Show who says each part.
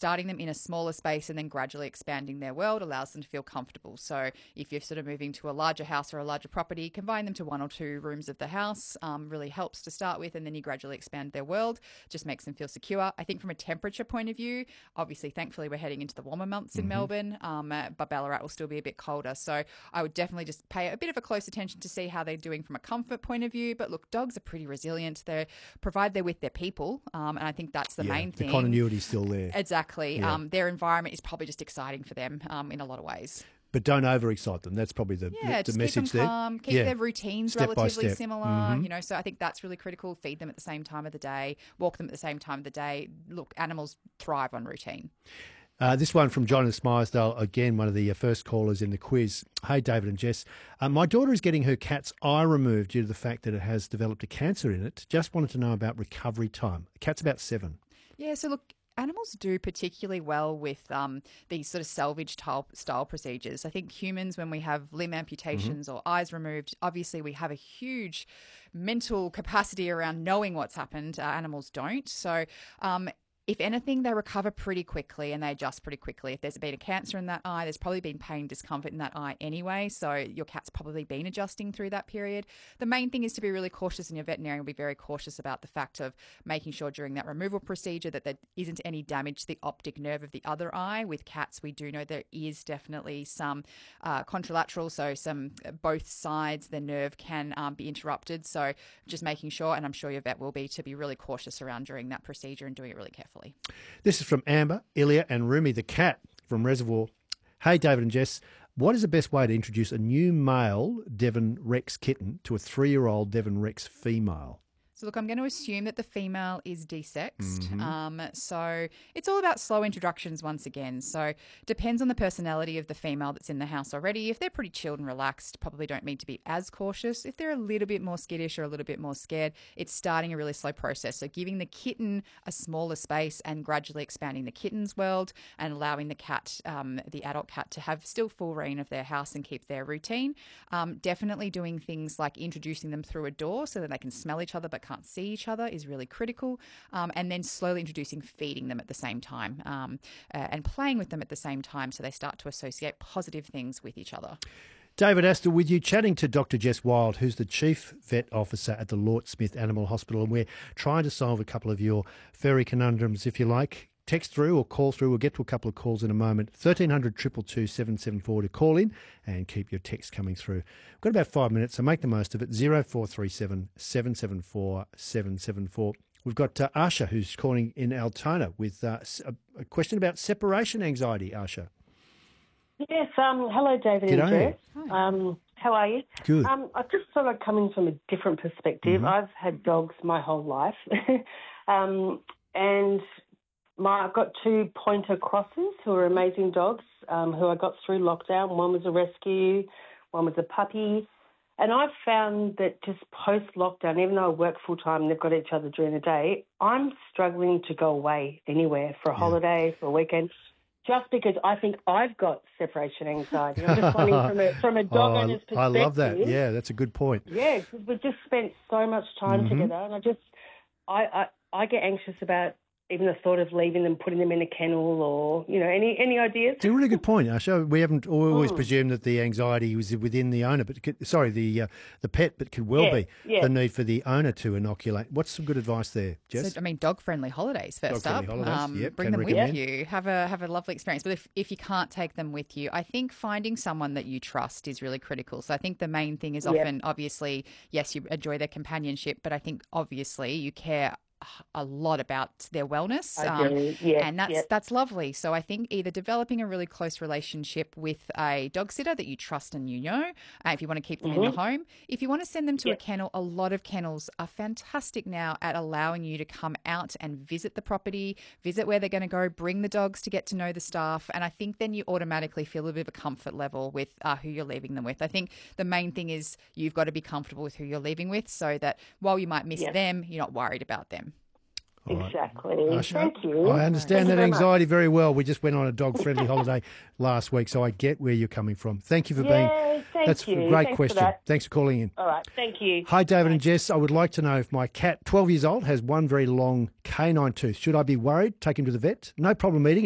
Speaker 1: starting them in a smaller space and then gradually expanding their world allows them to feel comfortable. So if you're sort of moving to a larger house or a larger property, combine them to 1 or 2 rooms of the house, really helps to start with, and then you gradually expand their world, just makes them feel secure. I think from a temperature point of view, obviously, thankfully, we're heading into the warmer months in Melbourne, but Ballarat will still be a bit colder. So I would definitely just pay a bit of a close attention to see how they're doing from a comfort point of view. But look, dogs are pretty resilient. Provided they're with their people, and I think that's the main thing.
Speaker 2: The continuity's still there.
Speaker 1: Exactly. Yeah. Their environment is probably just exciting for them in a lot of ways.
Speaker 2: But don't overexcite them. That's probably the message
Speaker 1: keep them calm,
Speaker 2: there.
Speaker 1: Keep their routines
Speaker 2: step
Speaker 1: relatively similar. You know, so I think that's really critical. Feed them at the same time of the day. Walk them at the same time of the day. Look, animals thrive on routine.
Speaker 2: This one from John in Smiresdale, again, one of the first callers in the quiz. Hey, David and Jess. My daughter is getting her cat's eye removed due to the fact that it has developed a cancer in it. Just wanted to know about recovery time. The cat's about 7.
Speaker 1: Yeah, so look, animals do particularly well with these sort of salvage style procedures. I think humans, when we have limb amputations or eyes removed, obviously we have a huge mental capacity around knowing what's happened. Animals don't. So if anything, they recover pretty quickly and they adjust pretty quickly. If there's been a cancer in that eye, there's probably been pain, discomfort in that eye anyway. So your cat's probably been adjusting through that period. The main thing is to be really cautious, and your veterinarian will be very cautious about the fact of making sure during that removal procedure that there isn't any damage to the optic nerve of the other eye. With cats, we do know there is definitely some contralateral, so some both sides, the nerve can be interrupted. So just making sure, and I'm sure your vet will be, to be really cautious around during that procedure and doing it really carefully.
Speaker 2: This is from Amber, Ilya and Rumi the cat from Reservoir. Hey, David and Jess, what is the best way to introduce a new male Devon Rex kitten to a 3-year-old Devon Rex female?
Speaker 1: So look, I'm going to assume that the female is desexed. So it's all about slow introductions once again. So depends on the personality of the female that's in the house already. If they're pretty chilled and relaxed, probably don't need to be as cautious. If they're a little bit more skittish or a little bit more scared, it's starting a really slow process. So giving the kitten a smaller space and gradually expanding the kitten's world and allowing the cat, the adult cat, to have still full reign of their house and keep their routine. Definitely doing things like introducing them through a door so that they can smell each other but can't see each other is really critical, and then slowly introducing feeding them at the same time and playing with them at the same time so they start to associate positive things with each other.
Speaker 2: David Astor with you, chatting to Dr. Jess Wild, who's the Chief Vet Officer at the Lort Smith Animal Hospital, and we're trying to solve a couple of your furry conundrums, if you like. Text through or call through. We'll get to a couple of calls in a moment. 1300 222 774 to call in and keep your text coming through. We've got about 5 minutes, so make the most of it. 0437 774 774. We've got Asha, who's calling in Altona with a question about separation anxiety. Asha.
Speaker 3: Yes. Hello, David and Jess. How are you?
Speaker 2: Good.
Speaker 3: I just thought I'd come in from a different perspective. I've had dogs my whole life, and I've got 2 pointer crosses who are amazing dogs who I got through lockdown. One was a rescue, one was a puppy. And I've found that just post-lockdown, even though I work full-time and they've got each other during the day, I'm struggling to go away anywhere for a holiday, for a weekend, just because I think I've got separation anxiety. I'm just wondering from a dog owner's perspective.
Speaker 2: I love that. Yeah, that's a good point.
Speaker 3: Yeah, because we've just spent so much time together, and I get anxious about even the thought of leaving them, putting them in a kennel, or, you know, any ideas?
Speaker 2: It's a really good point, Asha. We haven't always presumed that the anxiety was within the owner, but the pet, but could well be the need for the owner to inoculate. What's some good advice there, Jess?
Speaker 1: So, dog-friendly holidays first up. Bring them with you. Have a lovely experience. But if you can't take them with you, I think finding someone that you trust is really critical. So I think the main thing is often, obviously, yes, you enjoy their companionship, but I think obviously you care a lot about their wellness, and that's lovely. So I think either developing a really close relationship with a dog sitter that you trust and if you want to keep them in your home. If you want to send them to a kennel, a lot of kennels are fantastic now at allowing you to come out and visit the property, visit where they're going to go, bring the dogs to get to know the staff, and I think then you automatically feel a bit of a comfort level with who you're leaving them with. I think the main thing is you've got to be comfortable with who you're leaving with, so that while you might miss them, you're not worried about them.
Speaker 3: Exactly. Thank you.
Speaker 2: I understand that anxiety very well. We just went on a dog-friendly holiday last week, so I get where you're coming from. Thank you for being... That's a great question. Thanks for calling in.
Speaker 3: All right. Thank you.
Speaker 2: Hi, David and Jess. I would like to know if my cat, 12 years old, has one very long canine tooth. Should I be worried? Take him to the vet? No problem eating.